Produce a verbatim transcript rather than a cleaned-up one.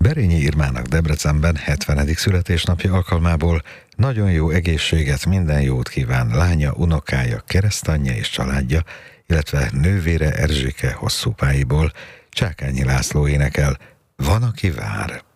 Berényi Irmának Debrecenben hetvenedik születésnapja alkalmából nagyon jó egészséget, minden jót kíván lánya, unokája, keresztanyja és családja, illetve nővére Erzsike Hosszúpályiból. Csákányi László énekel, Van, aki vár.